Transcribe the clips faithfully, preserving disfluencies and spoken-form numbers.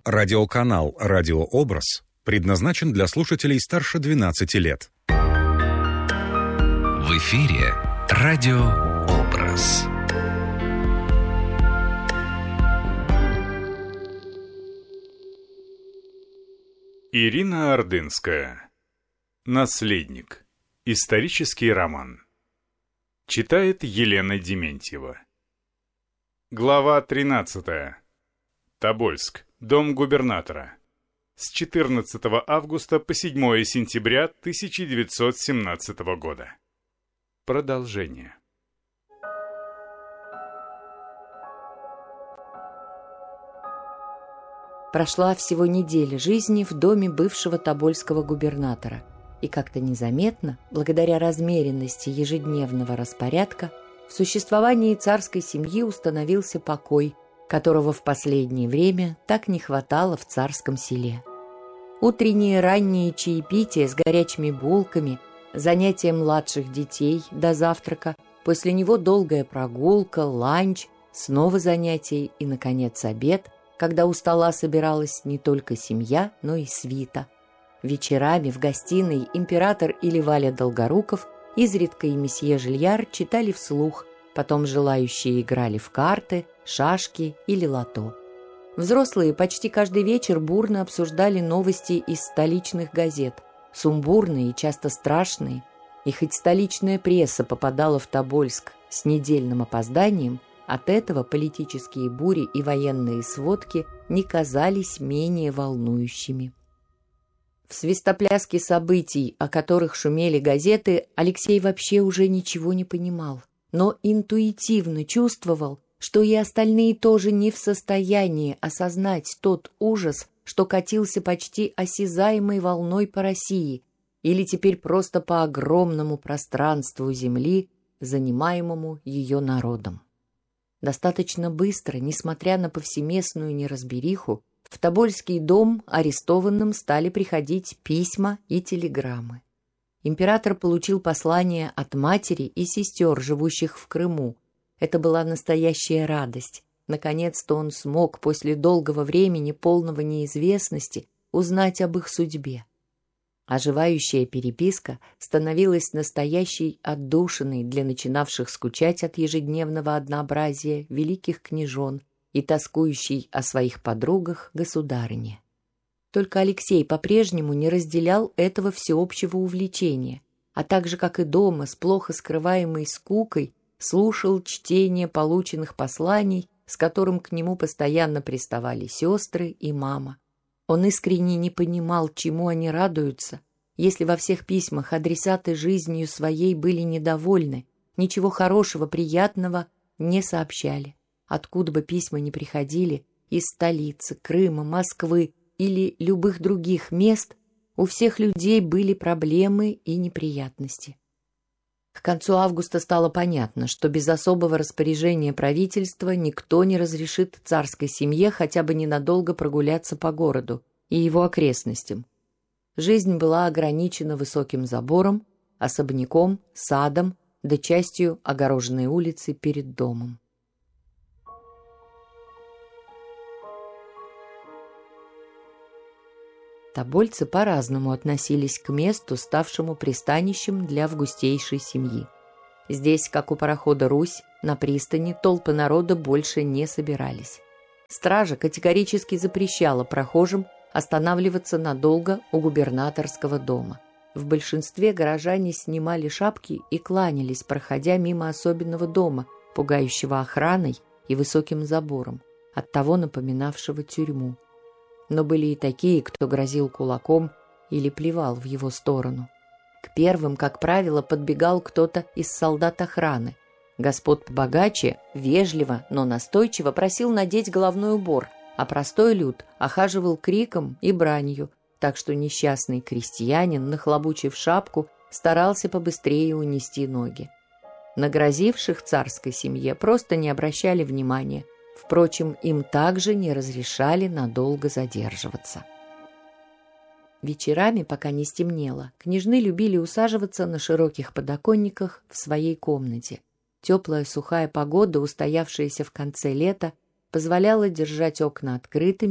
Радиоканал «Радиообраз» предназначен для слушателей старше двенадцати лет. В эфире «Радиообраз». Ирина Ордынская. Наследник. Исторический роман. Читает Елена Дементьева. Глава тринадцатая. Тобольск. Дом губернатора. С четырнадцатого августа по седьмое сентября тысяча девятьсот семнадцатого года. Продолжение. Прошла всего неделя жизни в доме бывшего тобольского губернатора, и как-то незаметно, благодаря размеренности ежедневного распорядка, в существовании царской семьи установился покой, которого в последнее время так не хватало в царском селе. Утренние ранние чаепития с горячими булками, занятия младших детей до завтрака, после него долгая прогулка, ланч, снова занятия и, наконец, обед, когда у стола собиралась не только семья, но и свита. Вечерами в гостиной император или Валя Долгоруков, изредка и месье Жильяр читали вслух, потом желающие играли в карты, шашки или лото. Взрослые почти каждый вечер бурно обсуждали новости из столичных газет, сумбурные и часто страшные, и хоть столичная пресса попадала в Тобольск с недельным опозданием, от этого политические бури и военные сводки не казались менее волнующими. В свистопляске событий, о которых шумели газеты, Алексей вообще уже ничего не понимал, но интуитивно чувствовал, что и остальные тоже не в состоянии осознать тот ужас, что катился почти осязаемой волной по России или теперь просто по огромному пространству земли, занимаемому ее народом. Достаточно быстро, несмотря на повсеместную неразбериху, в Тобольский дом арестованным стали приходить письма и телеграммы. Император получил послание от матери и сестер, живущих в Крыму. Это была настоящая радость. Наконец-то он смог после долгого времени, полного неизвестности, узнать об их судьбе. Оживающая переписка становилась настоящей отдушиной для начинавших скучать от ежедневного однообразия великих княжон и тоскующей о своих подругах государыне. Только Алексей по-прежнему не разделял этого всеобщего увлечения, а так же, как и дома, с плохо скрываемой скукой, слушал чтение полученных посланий, с которым к нему постоянно приставали сестры и мама. Он искренне не понимал, чему они радуются, если во всех письмах адресаты жизнью своей были недовольны, ничего хорошего, приятного не сообщали. Откуда бы письма ни приходили, из столицы, Крыма, Москвы или любых других мест, у всех людей были проблемы и неприятности. К концу августа стало понятно, что без особого распоряжения правительства никто не разрешит царской семье хотя бы ненадолго прогуляться по городу и его окрестностям. Жизнь была ограничена высоким забором, особняком, садом, да частью огороженной улицы перед домом. Тобольцы по-разному относились к месту, ставшему пристанищем для августейшей семьи. Здесь, как у парохода «Русь», на пристани толпы народа больше не собирались. Стража категорически запрещала прохожим останавливаться надолго у губернаторского дома. В большинстве горожане снимали шапки и кланялись, проходя мимо особенного дома, пугающего охраной и высоким забором, оттого напоминавшего тюрьму. Но были и такие, кто грозил кулаком или плевал в его сторону. К первым, как правило, подбегал кто-то из солдат охраны. Господ побогаче вежливо, но настойчиво просил надеть головной убор, а простой люд охаживал криком и бранью, так что несчастный крестьянин, нахлобучив шапку, старался побыстрее унести ноги. На грозивших царской семье просто не обращали внимания. Впрочем, им также не разрешали надолго задерживаться. Вечерами, пока не стемнело, княжны любили усаживаться на широких подоконниках в своей комнате. Теплая сухая погода, устоявшаяся в конце лета, позволяла держать окна открытыми,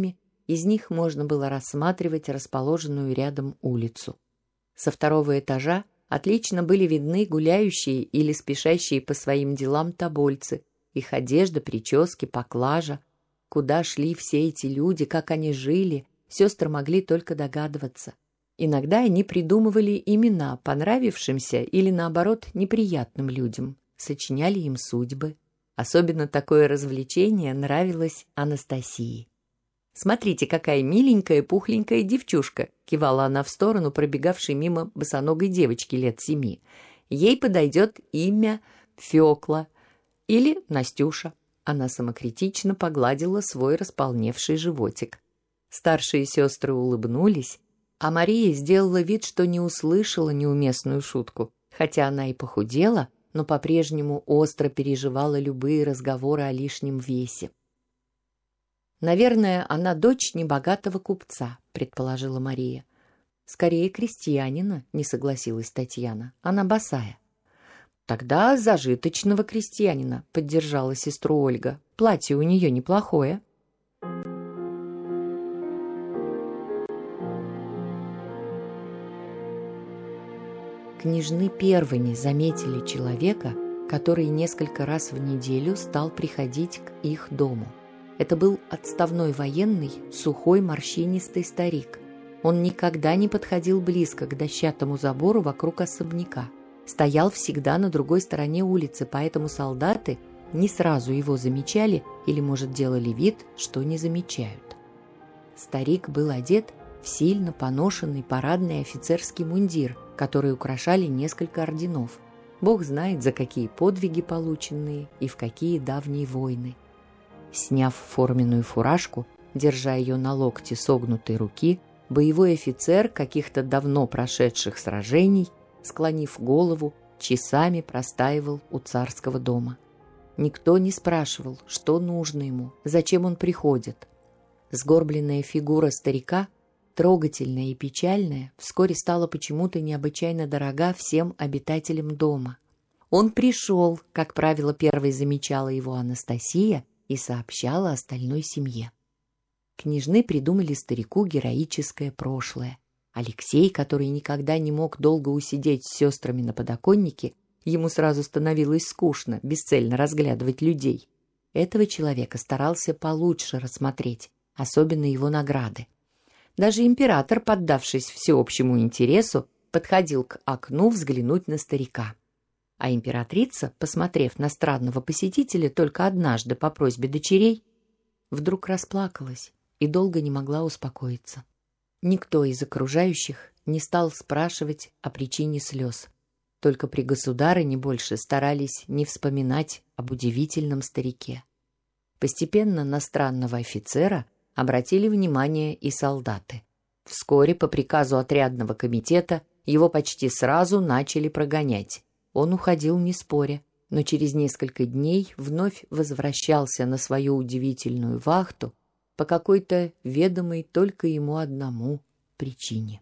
Из них можно было рассматривать расположенную рядом улицу. Со второго этажа отлично были видны гуляющие или спешащие по своим делам тобольцы, их одежда, прически, поклажа. Куда шли все эти люди, как они жили, сестры могли только догадываться. Иногда они придумывали имена понравившимся или, наоборот, неприятным людям, сочиняли им судьбы. Особенно такое развлечение нравилось Анастасии. «Смотрите, какая миленькая, пухленькая девчушка!» — кивала она в сторону пробегавшей мимо босоногой девочки лет семи. «Ей подойдет имя Фёкла или Настюша». Она самокритично погладила свой располневший животик. Старшие сестры улыбнулись, а Мария сделала вид, что не услышала неуместную шутку. Хотя она и похудела, но по-прежнему остро переживала любые разговоры о лишнем весе. «Наверное, она дочь небогатого купца», — предположила Мария. «Скорее крестьянина», — не согласилась Татьяна. «Она босая». «Тогда зажиточного крестьянина», — поддержала сестру Ольга. «Платье у нее неплохое». Княжны первыми заметили человека, который несколько раз в неделю стал приходить к их дому. Это был отставной военный, сухой, морщинистый старик. Он никогда не подходил близко к дощатому забору вокруг особняка. Стоял всегда на другой стороне улицы, поэтому солдаты не сразу его замечали или, может, делали вид, что не замечают. Старик был одет в сильно поношенный парадный офицерский мундир, который украшали несколько орденов. Бог знает, за какие подвиги полученные и в какие давние войны. Сняв форменную фуражку, держа ее на локте согнутой руки, боевой офицер каких-то давно прошедших сражений, склонив голову, часами простаивал у царского дома. Никто не спрашивал, что нужно ему, зачем он приходит. Сгорбленная фигура старика, трогательная и печальная, вскоре стала почему-то необычайно дорога всем обитателям дома. Он пришел, как правило, первой замечала его Анастасия и сообщала остальной семье. Княжны придумали старику героическое прошлое. Алексей, который никогда не мог долго усидеть с сестрами на подоконнике, ему сразу становилось скучно бесцельно разглядывать людей. Этого человека старался получше рассмотреть, особенно его награды. Даже император, поддавшись всеобщему интересу, подходил к окну взглянуть на старика. А императрица, посмотрев на странного посетителя только однажды по просьбе дочерей, вдруг расплакалась и долго не могла успокоиться. Никто из окружающих не стал спрашивать о причине слез. Только при государыне больше старались не вспоминать об удивительном старике. Постепенно на странного офицера обратили внимание и солдаты. Вскоре по приказу отрядного комитета его почти сразу начали прогонять. Он уходил не споря, но через несколько дней вновь возвращался на свою удивительную вахту по какой-то ведомой только ему одному причине.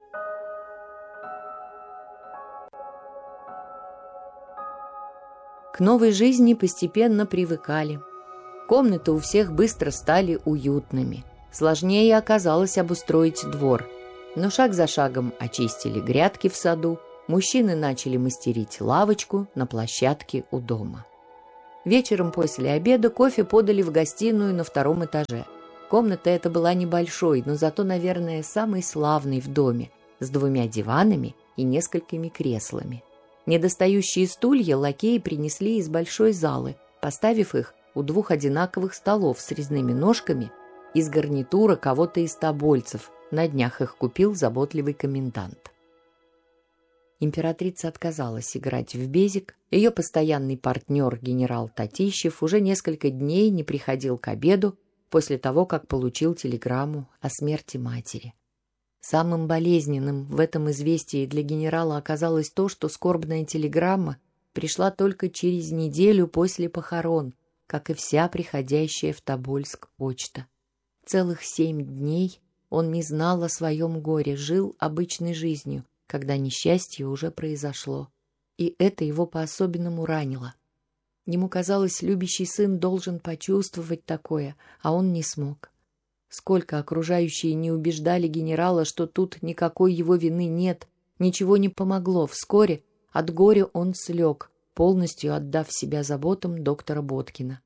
К новой жизни постепенно привыкали. Комнаты у всех быстро стали уютными. Сложнее оказалось обустроить двор. Но шаг за шагом очистили грядки в саду, мужчины начали мастерить лавочку на площадке у дома. Вечером после обеда кофе подали в гостиную на втором этаже. Комната эта была небольшой, но зато, наверное, самой славной в доме, с двумя диванами и несколькими креслами. Недостающие стулья лакеи принесли из большой залы, поставив их у двух одинаковых столов с резными ножками из гарнитура кого-то из тобольцев. На днях их купил заботливый комендант. Императрица отказалась играть в безик. Ее постоянный партнер генерал Татищев уже несколько дней не приходил к обеду после того, как получил телеграмму о смерти матери. Самым болезненным в этом известии для генерала оказалось то, что скорбная телеграмма пришла только через неделю после похорон, как и вся приходящая в Тобольск почта. Целых семь дней он не знал о своем горе, жил обычной жизнью, когда несчастье уже произошло, и это его по-особенному ранило. Ему казалось, любящий сын должен почувствовать такое, а он не смог. Сколько окружающие не убеждали генерала, что тут никакой его вины нет, ничего не помогло. Вскоре от горя он слег, полностью отдав себя заботам доктора Боткина.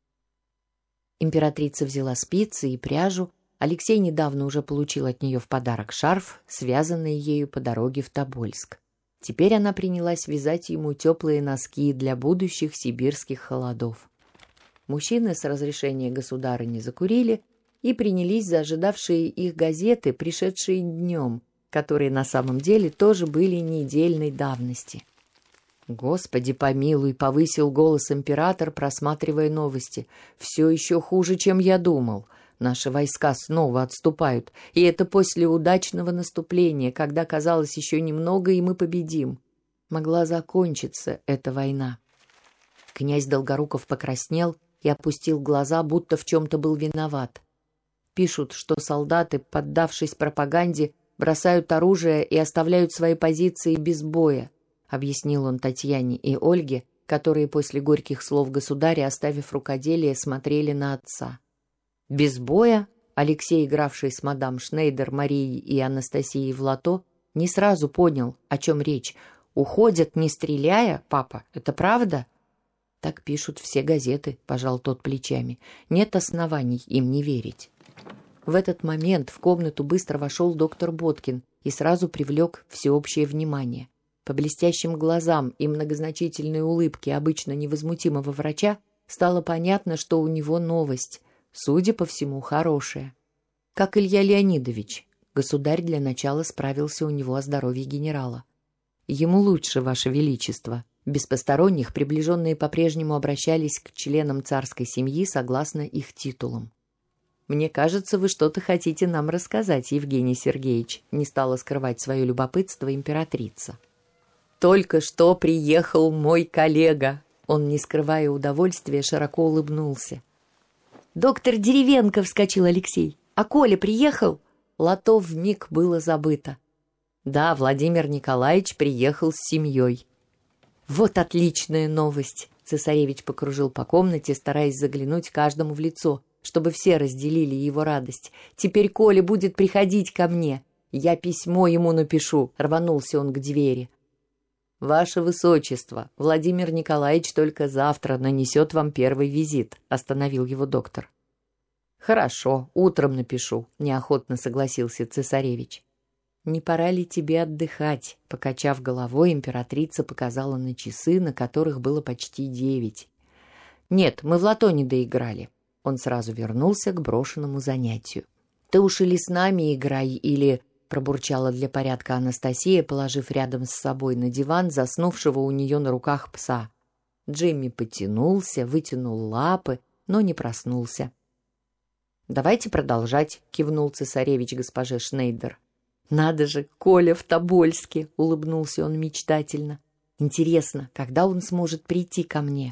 Императрица взяла спицы и пряжу. Алексей недавно уже получил от нее в подарок шарф, связанный ею по дороге в Тобольск. Теперь она принялась вязать ему теплые носки для будущих сибирских холодов. Мужчины с разрешения государыни закурили и принялись за ожидавшие их газеты, пришедшие днем, которые на самом деле тоже были недельной давности. «Господи помилуй!» — повысил голос император, просматривая новости. «Все еще хуже, чем я думал. Наши войска снова отступают, и это после удачного наступления, когда казалось еще немного, и мы победим. Могла закончиться эта война». Князь Долгоруков покраснел и опустил глаза, будто в чем-то был виноват. Пишут, что солдаты, поддавшись пропаганде, бросают оружие и оставляют свои позиции без боя, объяснил он Татьяне и Ольге, которые после горьких слов государя, оставив рукоделие, смотрели на отца. Без боя Алексей, игравший с мадам Шнейдер, Марией и Анастасией в лото, не сразу понял, о чем речь. «Уходят, не стреляя, папа, это правда?» «Так пишут все газеты», — пожал тот плечами. «Нет оснований им не верить». В этот момент в комнату быстро вошел доктор Боткин и сразу привлек всеобщее внимание. По блестящим глазам и многозначительной улыбке обычно невозмутимого врача стало понятно, что у него новость, судя по всему, хорошая. Как Илья Леонидович, государь для начала справился у него о здоровье генерала. «Ему лучше, Ваше Величество». Без посторонних приближенные по-прежнему обращались к членам царской семьи согласно их титулам. «Мне кажется, вы что-то хотите нам рассказать, Евгений Сергеевич», — не стала скрывать свое любопытство императрица. «Только что приехал мой коллега», — он, не скрывая удовольствия, широко улыбнулся. «Доктор Деревенко!» — вскочил Алексей. «А Коля приехал?» Лото вмиг было забыто. «Да, Владимир Николаевич приехал с семьей». «Вот отличная новость!» — цесаревич покружил по комнате, стараясь заглянуть каждому в лицо, чтобы все разделили его радость. «Теперь Коля будет приходить ко мне. Я письмо ему напишу», — рванулся он к двери. «Ваше Высочество, Владимир Николаевич только завтра нанесет вам первый визит», — остановил его доктор. «Хорошо, утром напишу», — неохотно согласился цесаревич. «Не пора ли тебе отдыхать?» — покачав головой, императрица показала на часы, на которых было почти девять. «Нет, мы в лото не доиграли». Он сразу вернулся к брошенному занятию. «Ты уж или с нами играй, или...» — пробурчала для порядка Анастасия, положив рядом с собой на диван заснувшего у нее на руках пса. Джимми потянулся, вытянул лапы, но не проснулся. «Давайте продолжать», — кивнул цесаревич госпоже Шнейдер. «Надо же, Коля в Тобольске!» — улыбнулся он мечтательно. «Интересно, когда он сможет прийти ко мне?»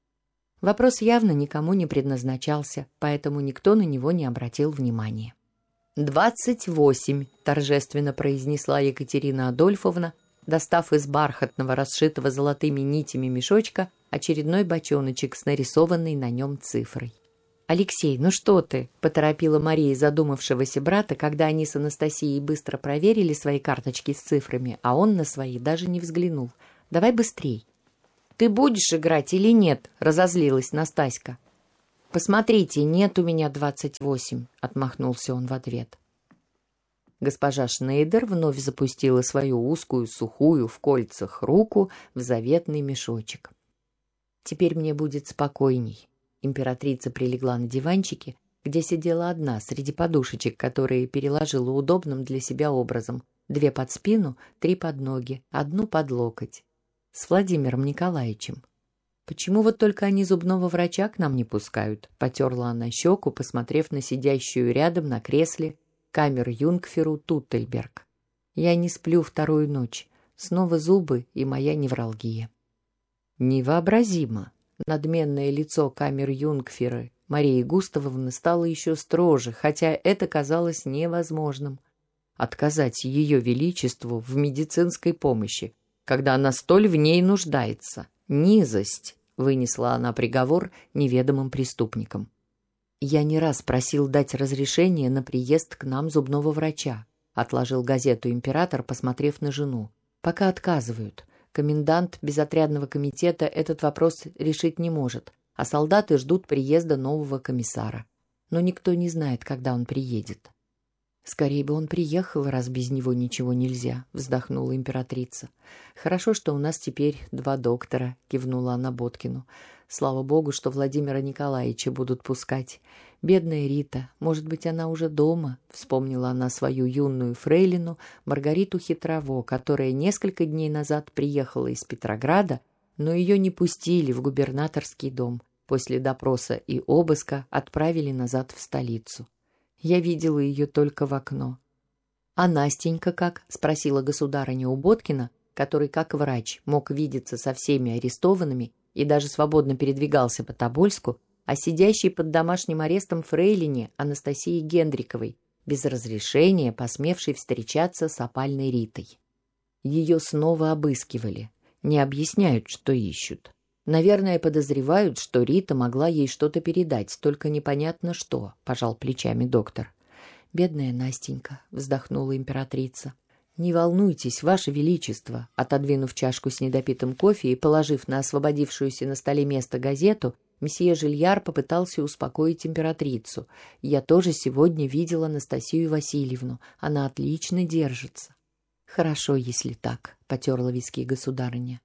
Вопрос явно никому не предназначался, поэтому никто на него не обратил внимания. «Двадцать восемь», — торжественно произнесла Екатерина Адольфовна, достав из бархатного, расшитого золотыми нитями мешочка очередной бочоночек с нарисованной на нем цифрой. «Алексей, ну что ты?» — поторопила Мария задумавшегося брата, когда они с Анастасией быстро проверили свои карточки с цифрами, а он на свои даже не взглянул. «Давай быстрей». «Ты будешь играть или нет?» — разозлилась Настаська. «Посмотрите, нет у меня двадцать восемь», — отмахнулся он в ответ. Госпожа Шнейдер вновь запустила свою узкую, сухую, в кольцах руку в заветный мешочек. «Теперь мне будет спокойней». Императрица прилегла на диванчике, где сидела одна среди подушечек, которые переложила удобным для себя образом. Две под спину, три под ноги, одну под локоть. С Владимиром Николаевичем. «Почему вот только они зубного врача к нам не пускают?» — потерла она щеку, посмотрев на сидящую рядом на кресле камер-юнгферу Туттельберг. «Я не сплю вторую ночь. Снова зубы и моя невралгия». «Невообразимо!» Надменное лицо камер-юнгферы Марии Густавовны стало еще строже, хотя это казалось невозможным. Отказать ее величеству в медицинской помощи, когда она столь в ней нуждается. Низость, вынесла она приговор неведомым преступникам. «Я не раз просил дать разрешение на приезд к нам зубного врача», — отложил газету император, посмотрев на жену. «Пока отказывают. Комендант безотрядного комитета этот вопрос решить не может, а солдаты ждут приезда нового комиссара. Но никто не знает, когда он приедет». «Скорее бы он приехал, раз без него ничего нельзя», — вздохнула императрица. «Хорошо, что у нас теперь два доктора», — кивнула она Боткину. «Слава богу, что Владимира Николаевича будут пускать. Бедная Рита, может быть, она уже дома?» — вспомнила она свою юную фрейлину Маргариту Хитрово, которая несколько дней назад приехала из Петрограда, но ее не пустили в губернаторский дом. После допроса и обыска отправили назад в столицу. Я видела ее только в окно. «А Настенька как?» — спросила государыня у Боткина, который, как врач, мог видеться со всеми арестованными и даже свободно передвигался по Тобольску, а сидящей под домашним арестом фрейлине Анастасии Гендриковой, без разрешения посмевшей встречаться с опальной Ритой. Ее снова обыскивали. Не объясняют, что ищут. Наверное, подозревают, что Рита могла ей что-то передать, только непонятно что, — пожал плечами доктор. «Бедная Настенька», — вздохнула императрица. «Не волнуйтесь, Ваше Величество», — отодвинув чашку с недопитым кофе и положив на освободившуюся на столе место газету, месье Жильяр попытался успокоить императрицу. «Я тоже сегодня видела Анастасию Васильевну. Она отлично держится». «Хорошо, если так», — потерла виски государыня.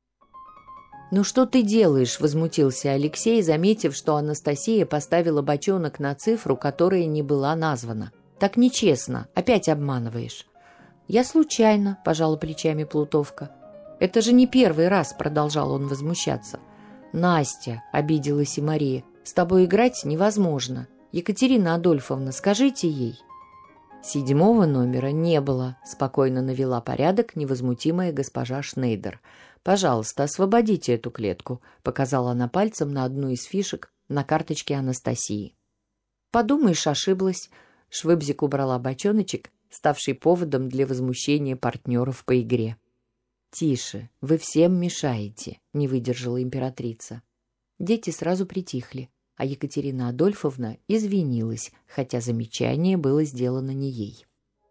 «Ну что ты делаешь?» — возмутился Алексей, заметив, что Анастасия поставила бочонок на цифру, которая не была названа. «Так нечестно. Опять обманываешь». «Я случайно», — пожала плечами Плутовка. «Это же не первый раз», — продолжал он возмущаться. «Настя», — обиделась и Мария, — «с тобой играть невозможно. Екатерина Адольфовна, скажите ей». «Седьмого номера не было», — спокойно навела порядок невозмутимая госпожа Шнейдер. «Пожалуйста, освободите эту клетку», — показала она пальцем на одну из фишек на карточке Анастасии. «Подумаешь, ошиблась». Швыбзик убрала бочоночек, ставший поводом для возмущения партнеров по игре. «Тише, вы всем мешаете», — не выдержала императрица. Дети сразу притихли, а Екатерина Адольфовна извинилась, хотя замечание было сделано не ей.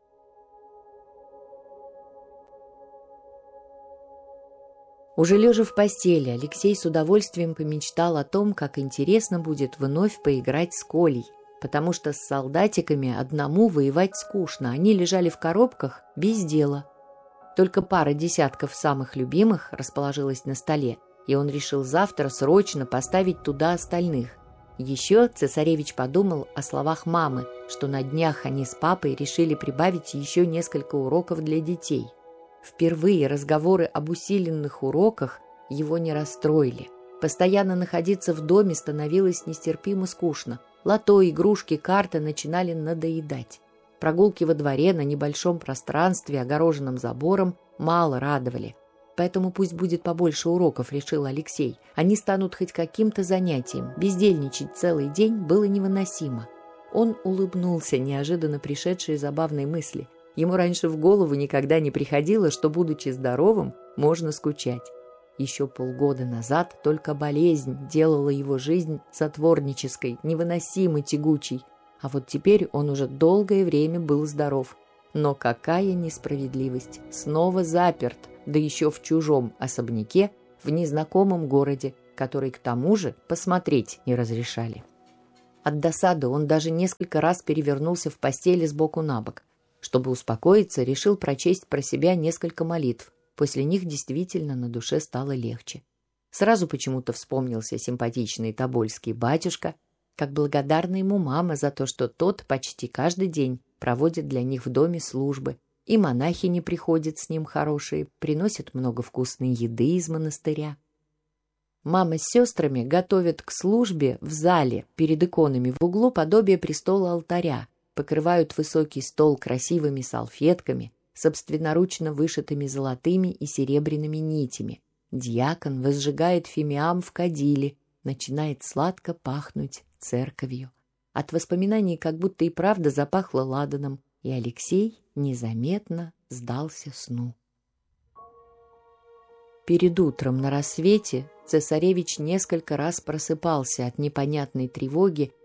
Уже лежа в постели, Алексей с удовольствием помечтал о том, как интересно будет вновь поиграть с Колей, потому что с солдатиками одному воевать скучно, они лежали в коробках без дела. Только пара десятков самых любимых расположилась на столе, и он решил завтра срочно поставить туда остальных. Еще цесаревич подумал о словах мамы, что на днях они с папой решили прибавить еще несколько уроков для детей. Впервые разговоры об усиленных уроках его не расстроили. Постоянно находиться в доме становилось нестерпимо скучно. Лото, игрушки, карты начинали надоедать. Прогулки во дворе на небольшом пространстве, огороженном забором, мало радовали. Поэтому пусть будет побольше уроков, решил Алексей. Они станут хоть каким-то занятием. Бездельничать целый день было невыносимо. Он улыбнулся неожиданно пришедшей забавной мысли. Ему раньше в голову никогда не приходило, что, будучи здоровым, можно скучать. Еще полгода назад только болезнь делала его жизнь затворнической, невыносимо тягучей. А вот теперь он уже долгое время был здоров. Но какая несправедливость! Снова заперт, да еще в чужом особняке, в незнакомом городе, который к тому же посмотреть не разрешали. От досады он даже несколько раз перевернулся в постели сбоку на бок. Чтобы успокоиться, решил прочесть про себя несколько молитв. После них действительно на душе стало легче. Сразу почему-то вспомнился симпатичный тобольский батюшка, как благодарна ему мама за то, что тот почти каждый день проводит для них в доме службы, и монахини приходят с ним хорошие, приносят много вкусной еды из монастыря. Мама с сестрами готовят к службе в зале перед иконами в углу подобие престола алтаря, покрывают высокий стол красивыми салфетками, собственноручно вышитыми золотыми и серебряными нитями. Дьякон возжигает фимиам в кадиле, начинает сладко пахнуть церковью. От воспоминаний как будто и правда запахло ладаном, и Алексей незаметно сдался сну. Перед утром на рассвете цесаревич несколько раз просыпался от непонятной тревоги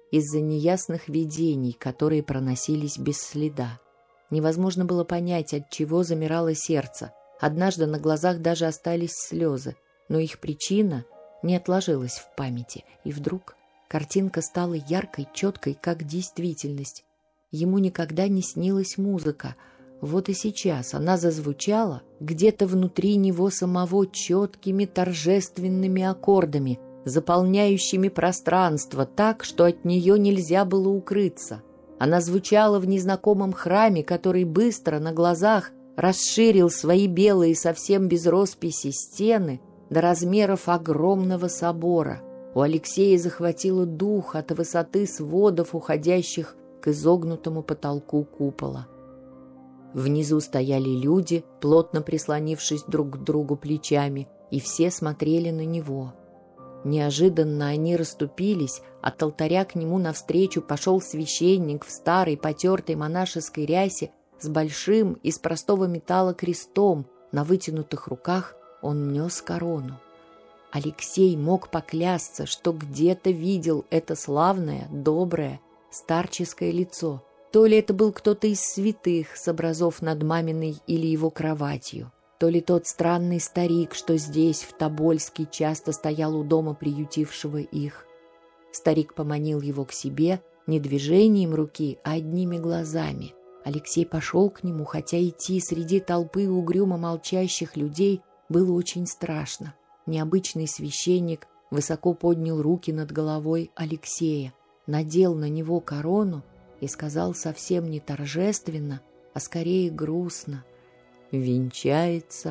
из-за неясных видений, которые проносились без следа. Невозможно было понять, от чего замирало сердце. Однажды на глазах даже остались слезы, но их причина не отложилась в памяти. И вдруг картинка стала яркой, четкой, как действительность. Ему никогда не снилась музыка. Вот и сейчас она зазвучала где-то внутри него самого четкими торжественными аккордами, заполняющими пространство так, что от нее нельзя было укрыться. Она звучала в незнакомом храме, который быстро на глазах расширил свои белые, совсем без росписи стены до размеров огромного собора. У Алексея захватило дух от высоты сводов, уходящих к изогнутому потолку купола. Внизу стояли люди, плотно прислонившись друг к другу плечами, и все смотрели на него. Неожиданно они расступились, от алтаря к нему навстречу пошел священник в старой потертой монашеской рясе с большим из простого металла крестом. На вытянутых руках он нес корону. Алексей мог поклясться, что где-то видел это славное, доброе, старческое лицо. То ли это был кто-то из святых с образов над маминой или его кроватью, то ли тот странный старик, что здесь, в Тобольске, часто стоял у дома приютившего их. Старик поманил его к себе не движением руки, а одними глазами. Алексей пошел к нему, хотя идти среди толпы угрюмо молчащих людей было очень страшно. Необычный священник высоко поднял руки над головой Алексея, надел на него корону и сказал совсем не торжественно, а скорее грустно: «Венчается».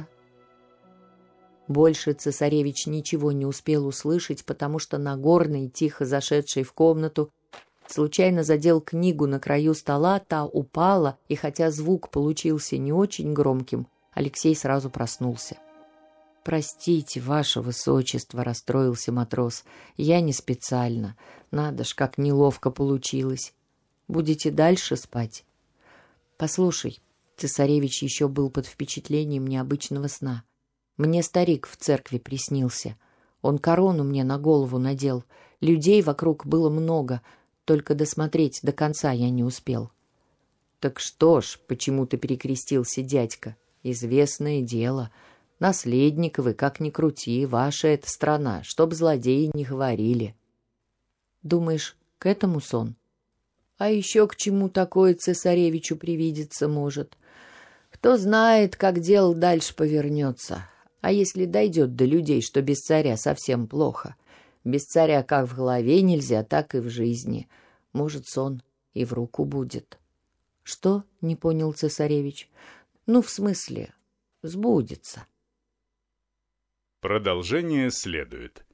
Больше цесаревич ничего не успел услышать, потому что Нагорный, тихо зашедший в комнату, случайно задел книгу на краю стола, та упала, и хотя звук получился не очень громким, Алексей сразу проснулся. «Простите, ваше высочество», — расстроился матрос, — «я не специально. Надо ж, как неловко получилось. Будете дальше спать?» «Послушай», — цесаревич еще был под впечатлением необычного сна, — «мне старик в церкви приснился. Он корону мне на голову надел. Людей вокруг было много, только досмотреть до конца я не успел». «Так что ж, почему ты перекрестился, дядька? Известное дело. Наследник вы, как ни крути, ваша эта страна, чтоб злодеи не говорили». «Думаешь, к этому сон?» «А еще к чему такое цесаревичу привидеться может? Кто знает, как дело дальше повернется. А если дойдет до людей, что без царя совсем плохо? Без царя как в голове нельзя, так и в жизни. Может, сон и в руку будет». «Что?» — не понял цесаревич. «Ну, в смысле, сбудется». Продолжение следует.